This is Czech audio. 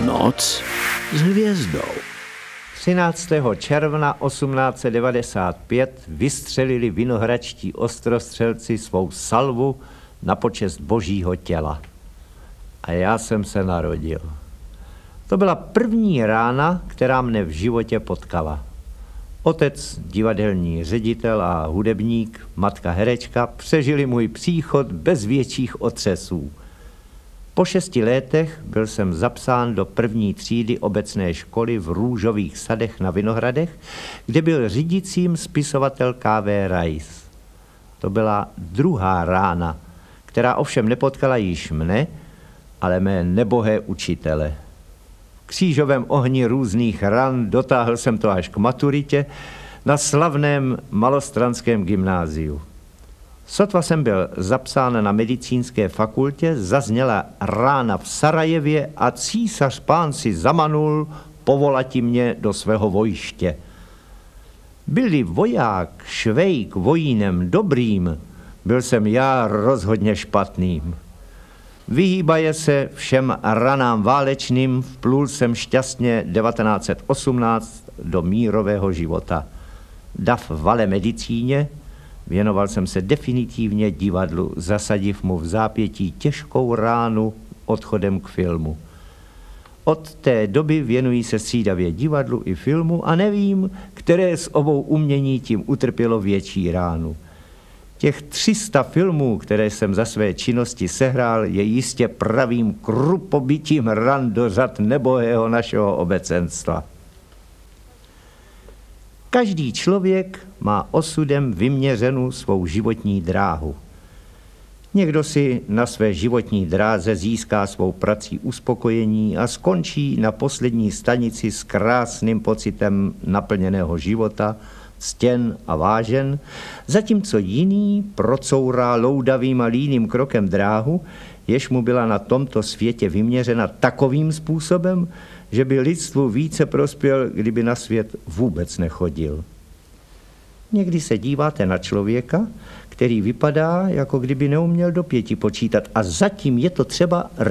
Noc s hvězdou. 13. června 1895 vystřelili vinohradští ostrostřelci svou salvu na počest Božího těla. A já jsem se narodil. To byla první rána, která mne v životě potkala. Otec, divadelní ředitel a hudebník, matka herečka přežili můj příchod bez větších otřesů. Po 6 letech byl jsem zapsán do 1. třídy obecné školy v Růžových sadech na Vinohradech, kde byl řídícím spisovatel K.V. Rais. To byla druhá rána, která ovšem nepotkala již mne, ale mé nebohé učitele. V křížovém ohni různých ran dotáhl jsem to až k maturitě na slavném malostranském gymnáziu. Sotva jsem byl zapsán na medicínské fakultě, zazněla rána v Sarajevě a císař pán si zamanul povolati mě do svého vojiště. Byli voják Švejk vojínem dobrým, byl jsem já rozhodně špatným. Vyhýbaje se všem ranám válečným, vplul jsem šťastně 1918 do mírového života. Dav vale medicíně, věnoval jsem se definitivně divadlu, zasadiv mu v zápětí těžkou ránu odchodem k filmu. Od té doby věnují se střídavě divadlu i filmu a nevím, které z obou umění tím utrpělo větší ránu. Těch 300 filmů, které jsem za své činnosti sehrál, je jistě pravým krupobytím ran do řad nebohého našeho obecenstva. Každý člověk má osudem vyměřenou svou životní dráhu. Někdo si na své životní dráze získá svou prací uspokojení a skončí na poslední stanici s krásným pocitem naplněného života, ctěn a vážen, zatímco jiný procourá loudavým a líným krokem dráhu, jež mu byla na tomto světě vyměřena takovým způsobem, že by lidstvu více prospěl, kdyby na svět vůbec nechodil. Někdy se díváte na člověka, který vypadá, jako kdyby neuměl do 5 počítat, a zatím je to třeba